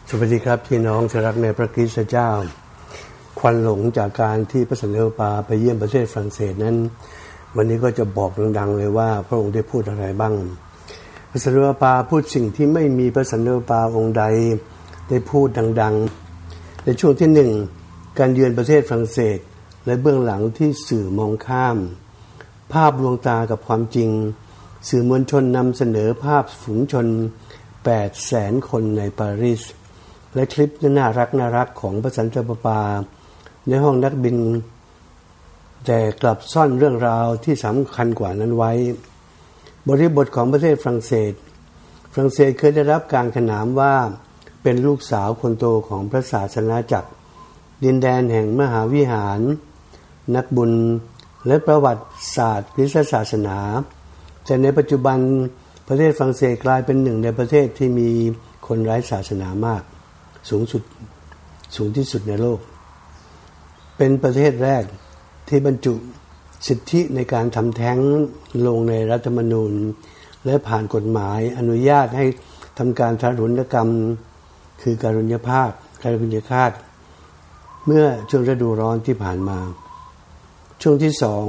สวัสดีครับพี่น้องที่รักในพระคริสต์เจ้าควันหลงจากการที่พระสันตะปาไปเยี่ยมประเทศฝรั่งเศสนั้นวันนี้ก็จะบอกดังๆเลยว่าพระองค์ได้พูดอะไรบ้างพระสันตะปาพูดสิ่งที่ไม่มีพระสันตะปาองค์ใดได้พูดดังๆในช่วงที่ 1การเยือนประเทศฝรั่งเศสและเบื้องหลังที่สื่อมองข้ามภาพลวงตากับความจริงสื่อมวลชนนำเสนอภาพฝูงชน 800,000 คนในปารีสและคลิปน่ารักของพระสันตะปาในห้องนักบินแต่กลับซ่อนเรื่องราวที่สำคัญกว่านั้นไว้บริบทของประเทศฝรั่งเศสเคยได้รับการขนานว่าเป็นลูกสาวคนโตของพระศาสนาจักรดินแดนแห่งมหาวิหารนักบุญและประวัติศาสตร์คริสตศาสนาแต่ในปัจจุบันประเทศฝรั่งเศสกลายเป็นหนึ่งในประเทศที่มีคนไร้ศาสนามากสูงที่สุดในโลกเป็นประเทศแรกที่บรรจุสิทธิในการทำแท้งลงในรัฐธรรมนูญและผ่านกฎหมายอนุญาตให้ทำการทารุณกรรมคือการุญฆาตเมื่อช่วงฤดูร้อนที่ผ่านมาช่วงที่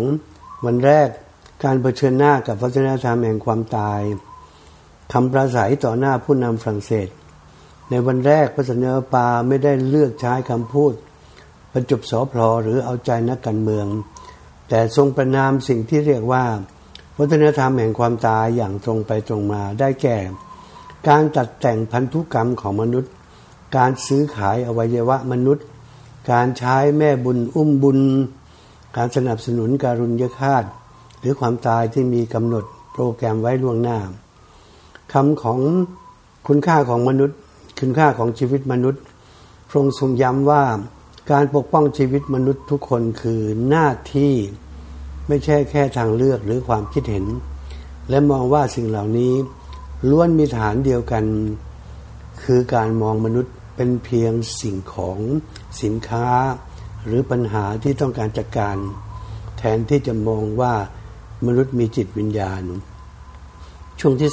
2วันแรกการเผชิญหน้ากับวัฒนธรรมแห่งความตายคำปราศัยต่อหน้าผู้นำฝรั่งเศสในวันแรกพระสันตะปาไม่ได้เลือกใช้คำพูดประจบสอพลอหรือเอาใจนักการเมืองแต่ทรงประณามสิ่งที่เรียกว่าวัฒนธรรมแห่งความตายอย่างตรงไปตรงมาได้แก่การตัดแต่งพันธุกรรมของมนุษย์การซื้อขายอวัยวะมนุษย์การใช้แม่บุญอุ้มบุญการสนับสนุนการุญฆาตหรือความตายที่มีกำหนดโปรแกรมไว้ล่วงหน้าคำของคุณค่าของมนุษย์คุณค่าของชีวิตมนุษย์พระองค์ทรงย้ำว่าการปกป้องชีวิตมนุษย์ทุกคนคือหน้าที่ไม่ใช่แค่ทางเลือกหรือความคิดเห็นและมองว่าสิ่งเหล่านี้ล้วนมีฐานเดียวกันคือการมองมนุษย์เป็นเพียงสิ่งของสินค้าหรือปัญหาที่ต้องการจัดการแทนที่จะมองว่ามนุษย์มีจิตวิญญาณช่วงที่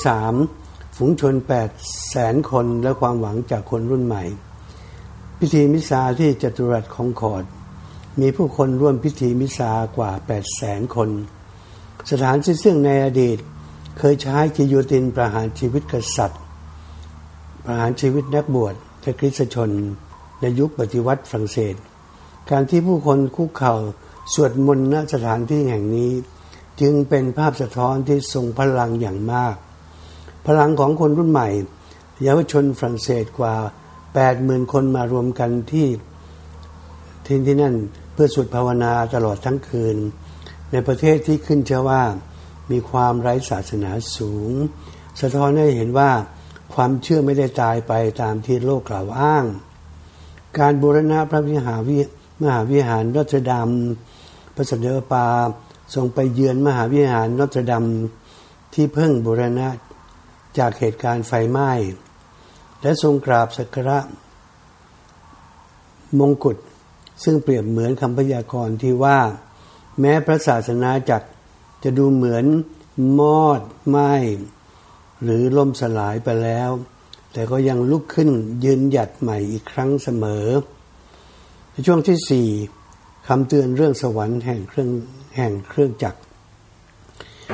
3ฝูงชน 800,000 คนและความหวังจากคนรุ่นใหม่พิธีมิซาที่จัตุรัสคองคอร์ดมีผู้คนร่วมพิธีมิซากว่า 800,000 คนสถานที่ซึ่งในอดีตเคยใช้กิโยตินประหารชีวิตกษัตริย์ประหารชีวิตนักบวชและคริสตชนในยุคปฏิวัติฝรั่งเศสการที่ผู้คนคุกเข่าสวดมนต์ณสถานที่แห่งนี้จึงเป็นภาพสะท้อนที่ทรงพลังอย่างมากพลังของคนรุ่นใหม่เยาวชนฝรั่งเศสกว่า 80,000 คนมารวมกันที่นั่นเพื่อสวดภาวนาตลอดทั้งคืนในประเทศที่ขึ้นชื่อว่ามีความไร้ศาสนาสูงสะท้อนให้เห็นว่าความเชื่อไม่ได้ตายไปตามที่โลกกล่าวอ้างการบูรณะพระมหาวิหารนอตรดามพระสันตะปาทรงไปเยือนมหาวิหารนอตรดามที่เพิ่งบูรณะจากเหตุการณ์ไฟไหม้และทรงกราบสักการะมงกุฎซึ่งเปรียบเหมือนคำพยากรณ์ที่ว่าแม้พระศาสนาจักรจะดูเหมือนมอดไหม้หรือล่มสลายไปแล้วแต่ก็ยังลุกขึ้นยืนหยัดใหม่อีกครั้งเสมอในช่วงที่ 4คำเตือนเรื่องสวรรค์แห่งเครื่องจักร